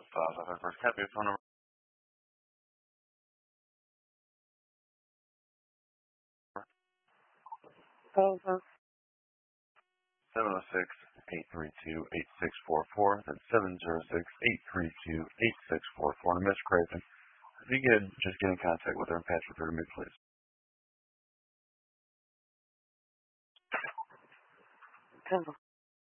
First happy phone number. Over. 706-832-8644. That's 706-832-8644. Miss Craven, if you could just get in contact with her and patch with her to me, please. Over.